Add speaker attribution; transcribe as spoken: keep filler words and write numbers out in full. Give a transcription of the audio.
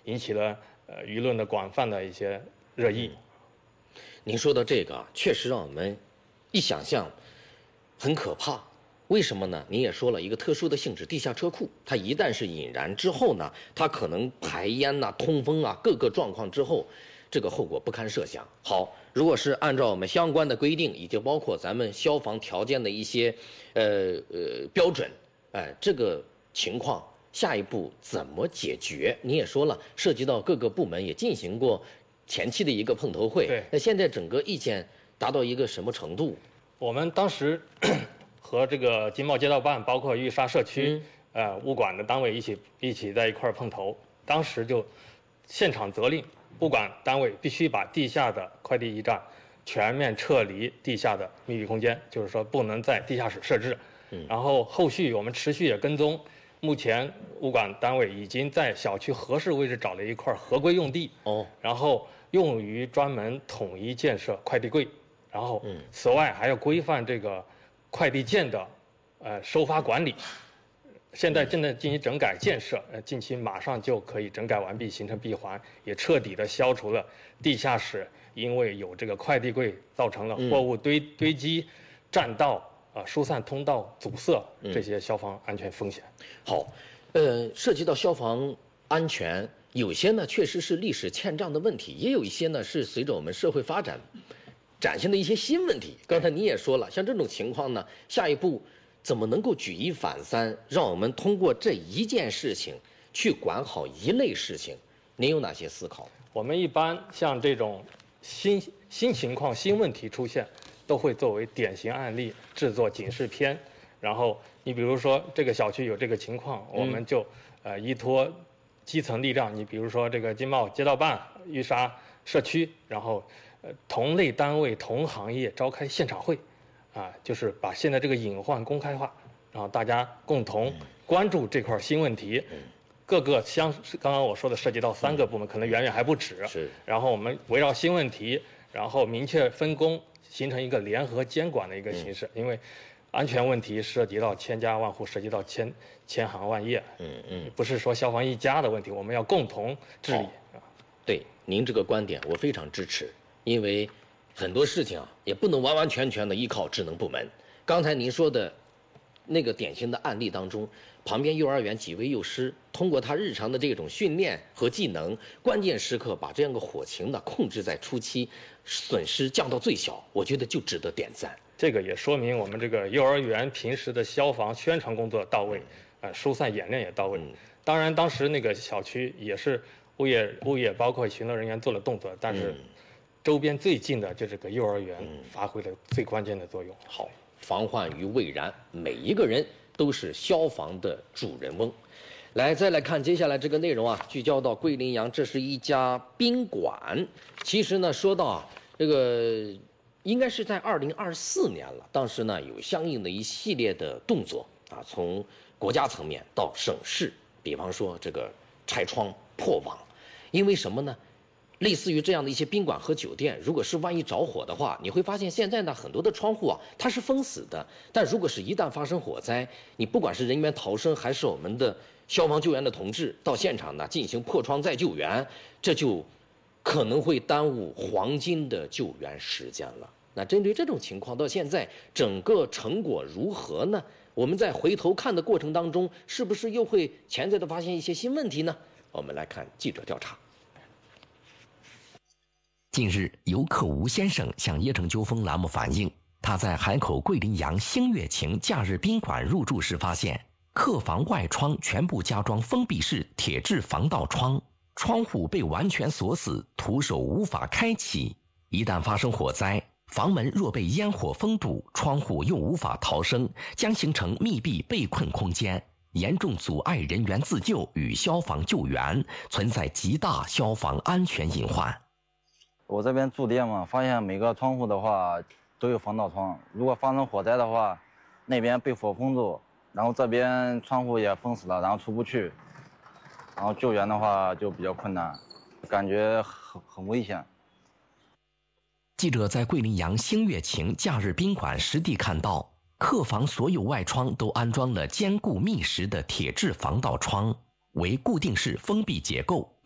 Speaker 1: 引起了呃舆论的广泛的一些热议。
Speaker 2: 您说的这个确实让我们一想象很可怕。为什么呢？您也说了一个特殊的性质，地下车库，它一旦是引燃之后呢，它可能排烟呐、啊、通风啊各个状况之后，这个后果不堪设想。好，如果是按照我们相关的规定，以及包括咱们消防条件的一些呃呃标准，哎、呃，这个情况下一步怎么解决？你也说了，涉及到各个部门也进行过前期的一个碰头会。
Speaker 1: 对，
Speaker 2: 那现在整个意见达到一个什么程度？
Speaker 1: 我们当时和这个经贸街道办，包括玉沙社区，嗯、呃物管的单位一起一起在一块碰头，当时就现场责令物管单位必须把地下的快递驿站全面撤离地下的密闭空间，就是说不能在地下室设置。嗯、然后后续我们持续也跟踪，目前物管单位已经在小区合适位置找了一块合规用地，哦，然后用于专门统一建设快递柜，然后此外还要规范这个快递件的呃收发管理。现在正在进行整改建设，呃，近期马上就可以整改完毕，形成闭环，也彻底的消除了地下室因为有这个快递柜造成了货物堆、嗯、堆积、占道、呃疏散通道阻塞这些消防安全风险。
Speaker 2: 嗯、好，呃，涉及到消防安全，有些呢确实是历史欠账的问题，也有一些呢是随着我们社会发展展现的一些新问题。刚才你也说了，像这种情况呢，下一步怎么能够举一反三，让我们通过这一件事情去管好一类事情？您有哪些思考？
Speaker 1: 我们一般像这种新新情况、新问题出现，都会作为典型案例制作警示片。然后你比如说这个小区有这个情况，我们就呃依托基层力量，你比如说这个经贸街道办、玉沙社区，然后呃同类单位、同行业召开现场会。啊，就是把现在这个隐患公开化，然后大家共同关注这块新问题。各个相，刚刚我说的涉及到三个部门，可能远远还不止。
Speaker 2: 是。
Speaker 1: 然后我们围绕新问题，然后明确分工，形成一个联合监管的一个形式。因为安全问题涉及到千家万户，涉及到千千行万业。嗯嗯。不是说消防一家的问题，我们要共同治理。
Speaker 2: 对，您这个观点我非常支持，因为很多事情啊，也不能完完全全的依靠职能部门。刚才您说的那个典型的案例当中，旁边幼儿园几位幼师通过他日常的这种训练和技能，关键时刻把这样的火情呢控制在初期，损失降到最小，我觉得就值得点赞。
Speaker 1: 这个也说明我们这个幼儿园平时的消防宣传工作到位，呃，疏散演练也到位。嗯、当然，当时那个小区也是物业物业包括巡逻人员做了动作，但是。嗯周边最近的就这个幼儿园发挥了最关键的作用。
Speaker 2: 好，防患于未然，每一个人都是消防的主人翁。来，再来看接下来这个内容啊，聚焦到桂林阳，这是一家宾馆。其实呢，说到啊，这个应该是在二零二四年了，当时呢有相应的一系列的动作啊，从国家层面到省市，比方说这个拆窗破网，因为什么呢？类似于这样的一些宾馆和酒店，如果是万一着火的话，你会发现现在呢很多的窗户啊它是封死的，但如果是一旦发生火灾，你不管是人员逃生还是我们的消防救援的同志到现场呢进行破窗再救援，这就可能会耽误黄金的救援时间了。那针对这种情况，到现在整个成果如何呢？我们在回头看的过程当中，是不是又会潜在的发现一些新问题呢？我们来看记者调查。
Speaker 3: 近日，游客吴先生向椰城纠纷栏目反映，他在海口桂林阳星月情假日宾馆入住时发现，客房外窗全部加装封闭式铁质防盗窗，窗户被完全锁死，徒手无法开启。一旦发生火灾，房门若被烟火封堵，窗户又无法逃生，将形成密闭被困空间，严重阻碍人员自救与消防救援，存在极大消防安全隐患。
Speaker 4: 我这边住店嘛，发现每个窗户的话都有防盗窗，如果发生火灾的话，那边被火封住，然后这边窗户也封死了，然后出不去，然后救援的话就比较困难，感觉很很危险。
Speaker 3: 记者在桂林阳星月情假日宾馆实地看到，客房所有外窗都安装了坚固密实的铁质防盗窗，为固定式封闭结构。